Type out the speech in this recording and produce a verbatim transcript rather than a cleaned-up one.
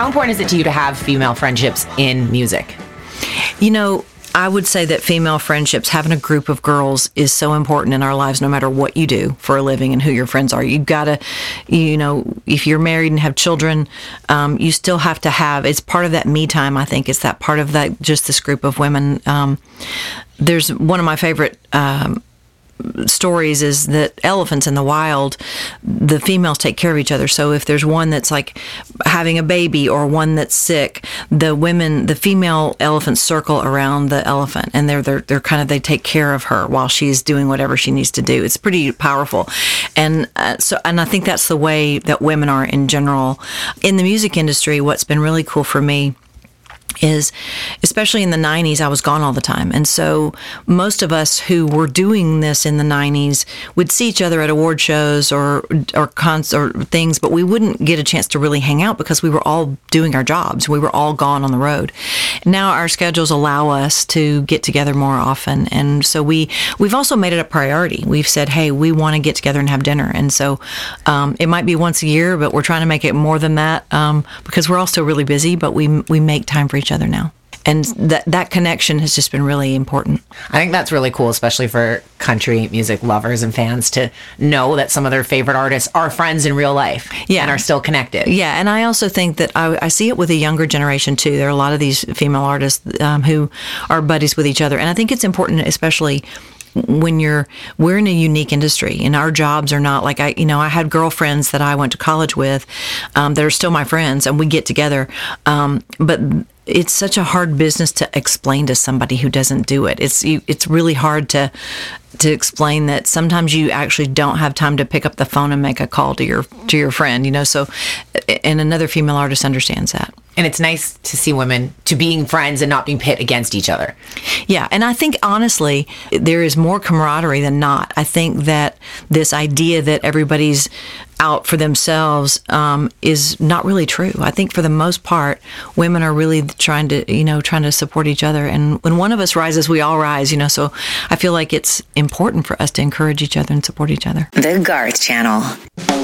How important is it to you to have female friendships in music? You know, I would say that female friendships, having a group of girls, is so important in our lives, no matter what you do for a living and who your friends are. You've got to, you know, if you're married and have children, um, you still have to have, it's part of that me time, I think. It's that part of that, just this group of women. Um, there's one of my favorite um, stories is that elephants in the wild, the females take care of each other. So if there's one that's like having a baby or one that's sick, the women, the female elephants circle around the elephant, and they're they're they're kind of they take care of her while she's doing whatever she needs to do. It's pretty powerful, and uh, so and I think that's the way that women are in general in the music industry. What's been really cool for me is, especially in the nineties, I was gone all the time. And so most of us who were doing this in the nineties would see each other at award shows or or cons or things, but we wouldn't get a chance to really hang out because we were all doing our jobs. We were all gone on the road. Now our schedules allow us to get together more often. And so we, we've also made it a priority. We've said, hey, we want to get together and have dinner. And so um, it might be once a year, but we're trying to make it more than that um, because we're all still really busy, but we we make time for each other now. And that that connection has just been really important. I think that's really cool, especially for country music lovers and fans, to know that some of their favorite artists are friends in real life yeah. and are still connected. Yeah, and I also think that I, I see it with a younger generation, too. There are a lot of these female artists um, who are buddies with each other. And I think it's important, especially when you're, we're in a unique industry and our jobs are not like, I, you know, I had girlfriends that I went to college with um, that are still my friends, and we get together. Um, but it's such a hard business to explain to somebody who doesn't do it. It's you, it's really hard to to explain that sometimes you actually don't have time to pick up the phone and make a call to your to your friend, you know. So, and another female artist understands that. And it's nice to see women to being friends and not being pit against each other. Yeah, and I think, honestly, there is more camaraderie than not. I think that this idea that everybody's out for themselves um, is not really true. I think for the most part, women are really trying to, you know, trying to support each other. And when one of us rises, we all rise, you know. So I feel like it's important for us to encourage each other and support each other. The Garth Channel.